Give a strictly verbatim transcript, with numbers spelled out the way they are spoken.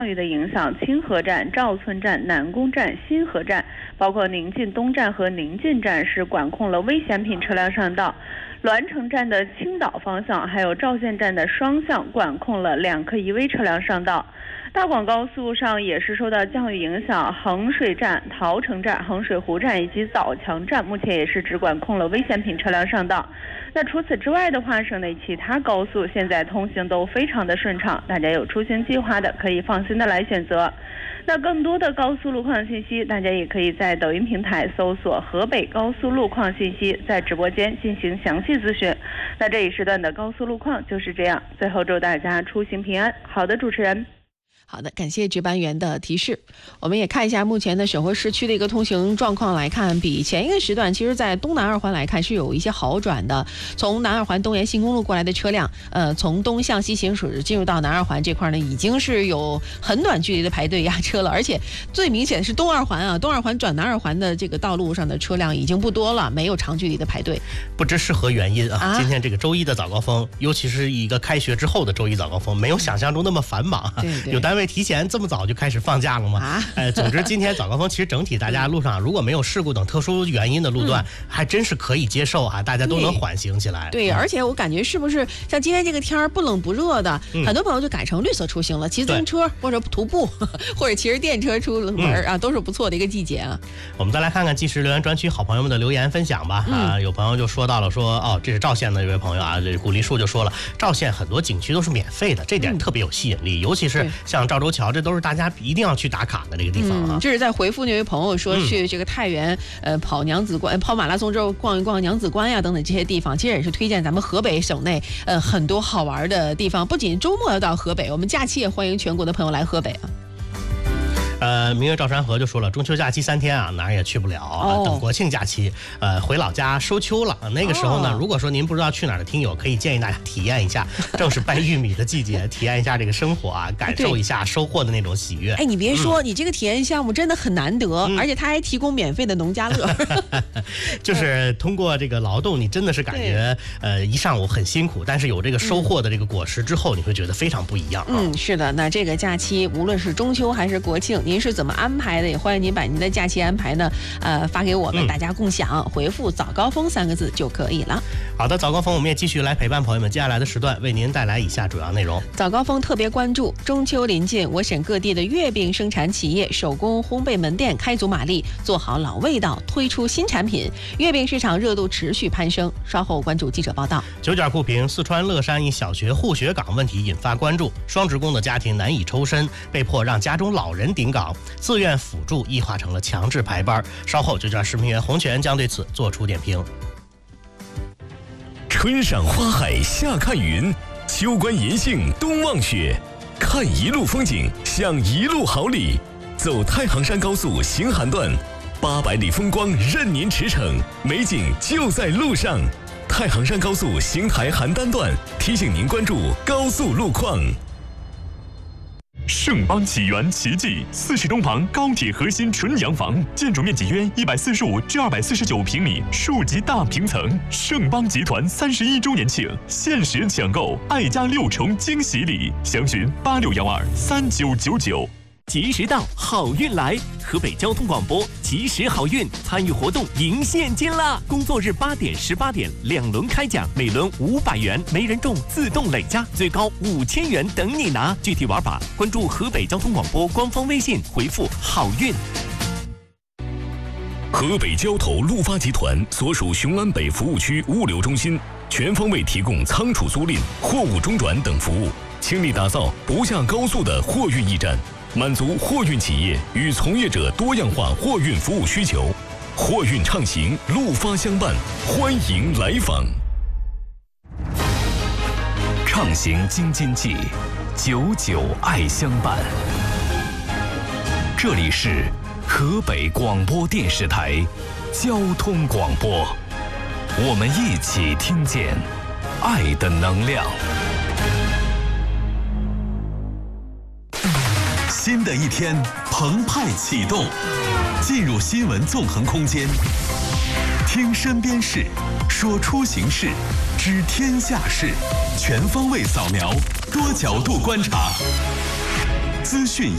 雨的影响，清河站、赵村站、南宫站、新河站，包括宁晋东站和宁晋站是管控了危险品车辆上道。栾城站的青岛方向，还有赵县站的双向管控了两客一危车辆上道。大广高速上也是受到降雨影响，衡水站、桃城站、衡水湖站以及枣强站目前也是只管控了危险品车辆上道。那除此之外的话，省内其他高速现在通行都非常的顺畅，大家有出行计划的可以放心的来选择。那更多的高速路况信息，大家也可以在抖音平台搜索河北高速路况信息，在直播间进行详细咨询。那这一时段的高速路况就是这样，最后祝大家出行平安。好的，主持人。 好的，感谢值班员的提示。我们也看一下目前的沈惠市区的一个通行状况来看，比前一个时段，其实在东南二环来看是有一些好转的。从南二环东延新公路过来的车辆，呃，从东向西行驶进入到南二环这块呢，已经是有很短距离的排队压车了。而且最明显的是东二环啊，东二环转南二环的这个道路上的车辆已经不多了，没有长距离的排队。 不知是何原因啊？啊今天这个周一的早高峰，尤其是一个开学之后的周一早高峰，没有想象中那么繁忙。 对对， 有单位提前这么早就开始放假了吗？啊，呃，总之今天早高峰其实整体大家路上如果没有事故等特殊原因的路段，嗯、还真是可以接受啊，大家都能缓行起来。 对，对嗯、而且我感觉是不是像今天这个天儿不冷不热的，嗯、很多朋友就改成绿色出行了，骑自行车或者徒步或者骑着电车出门啊，嗯、都是不错的一个季节啊。 我们再来看看即时留言专区好朋友们的留言分享吧。嗯、啊，有朋友就说到了说哦，这是赵县的一位朋友啊，这古梨树就说了，赵县很多景区都是免费的，这点特别有吸引力，嗯、尤其是像赵州桥，这都是大家一定要去打卡的这个地方啊。 嗯、这是在回复那位朋友说去这个太原、嗯、呃跑娘子关、跑马拉松之后逛一逛娘子关呀等等这些地方，其实也是推荐咱们河北省内呃很多好玩的地方。不仅周末要到河北，我们假期也欢迎全国的朋友来河北啊。 呃，明月赵山河就说了，中秋假期三天啊，哪儿也去不了。哦、等国庆假期，呃，回老家收秋了。那个时候呢，哦、如果说您不知道去哪儿的听友，可以建议大家体验一下，正是掰玉米的季节，体验一下这个生活啊，感受一下收获的那种喜悦。 哎，你别说，嗯、你这个体验项目真的很难得，嗯、而且他还提供免费的农家乐， 就是通过这个劳动，你真的是感觉呃一上午很辛苦，但是有这个收获的这个果实之后，嗯、你会觉得非常不一样、啊。 嗯，是的。那这个假期无论是中秋还是国庆，您是怎么安排的？也欢迎您把您的假期安排呢，呃，发给我们，嗯、大家共享，回复“早高峰”三个字就可以了。 好的，早高峰我们也继续来陪伴朋友们，接下来的时段为您带来以下主要内容。 早高峰特别关注中秋临近，我省各地的月饼生产企业、手工烘焙门店开足马力，做好老味道，推出新产品，月饼市场热度持续攀升。稍后关注记者报道。 九点酷评：四川乐山一小学护学岗问题引发关注，双职工的家庭难以抽身，被迫让家中老人顶岗，自愿辅助异化成了强制排班。稍后九点视频员洪泉将对此做出点评。 春赏花海夏看云，秋观银杏冬望雪，看一路风景享一路好礼。走太行山高速行韩段，八百里风光任您驰骋，美景就在路上。太行山高速邢台邯郸段提醒您关注高速路况。 盛邦启源奇迹四十东旁高铁核心纯洋房，建筑面积约一百四十五至二百四十九平米，数级大平层。盛邦集团三十一周年庆，限时抢购爱家六重惊喜礼，详询八六幺二三九九九。 吉时到，好运来！河北交通广播吉时好运，参与活动赢现金啦！工作日八点、十八点两轮开奖，每轮五百元，没人中自动累加，最高五千元等你拿。具体玩法关注河北交通广播官方微信，回复好运。 河北交投陆发集团所属雄安北服务区物流中心，全方位提供仓储租赁、货物中转等服务，倾力打造不下高速的货运驿站。满足货运企业与从业者多样化货运服务需求，货运畅行，陆发相伴，欢迎来访。 畅行京津冀，久久爱相伴。这里是河北广播电视台交通广播，我们一起听见爱的能量。 新的一天澎湃启动，进入新闻纵横空间，听身边事，说出行事，知天下事，全方位扫描，多角度观察，资讯